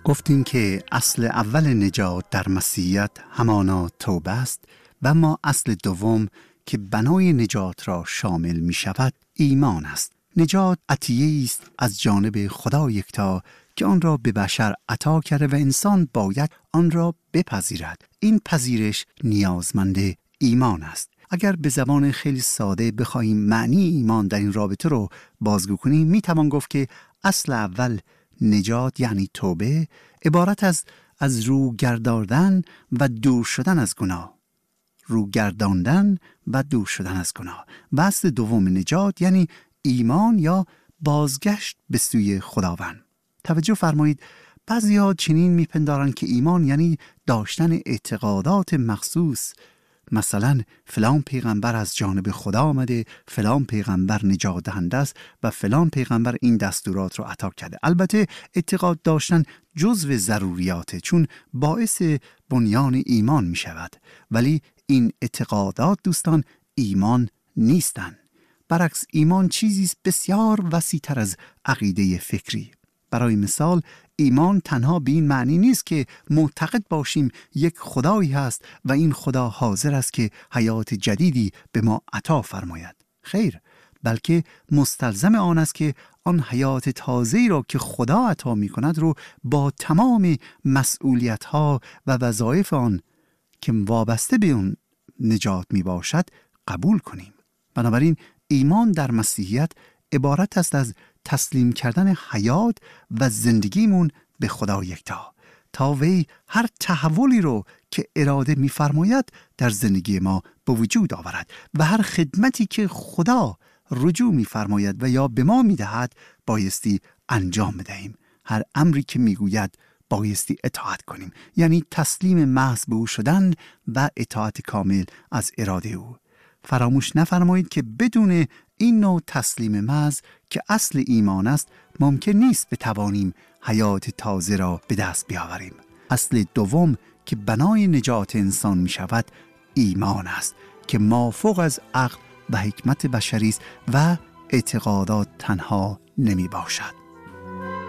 گفتیم که اصل اول نجات در مسیحیت همانا توبه است و اما اصل دوم که بنای نجات را شامل می شود ایمان است. نجات عطیه است از جانب خدا یکتا که آن را به بشر عطا کرده و انسان باید آن را بپذیرد. این پذیرش نیازمند ایمان است. اگر به زبان خیلی ساده بخواهیم معنی ایمان در این رابطه رو بازگو کنیم، می توان گفت که اصل اول نجات یعنی توبه عبارت از رو گرداندن و دور شدن از گناه. رو گرداندن و دور شدن از گناه. و اصل دوم نجات یعنی ایمان یا بازگشت به سوی خداوند. توجه فرمایید، بعضی‌ها چنین میپندارند که ایمان یعنی داشتن اعتقادات مخصوص، مثلا فلان پیغمبر از جانب خدا آمده، فلان پیغمبر نجات دهنده است و فلان پیغمبر این دستورات رو عطا کرده. البته اعتقاد داشتن جزو ضروریاته، چون باعث بنیان ایمان می شود، ولی این اعتقادات دوستان ایمان نیستند. برعکس ایمان چیزی بسیار وسیع‌تر از عقیده فکری. برای مثال ایمان تنها به این معنی نیست که معتقد باشیم یک خدایی هست و این خدا حاضر است که حیات جدیدی به ما عطا فرماید. خیر، بلکه مستلزم آن است که آن حیات تازه‌ای را که خدا عطا می کند رو با تمام مسئولیت‌ها و وظایف آن که وابسته به اون نجات می باشد قبول کنیم. بنابراین ایمان در مسیحیت عبارت است از تسلیم کردن حیات و زندگیمون به خدا یکتا تا وی هر تحولی رو که اراده می‌فرماید در زندگی ما به وجود آورد و هر خدمتی که خدا رجوع می‌فرماید و یا به ما می‌دهد بایستی انجام بدهیم. هر امری که می‌گوید بایستی اطاعت کنیم، یعنی تسلیم محض به او شدن و اطاعت کامل از اراده او. فراموش نفرمایید که بدون این نوع تسلیم محض که اصل ایمان است ممکن نیست بتوانیم حیات تازه را به دست بیاوریم. اصل دوم که بنای نجات انسان می شود ایمان است که مافوق از عقل و حکمت بشری است و اعتقادات تنها نمی باشد.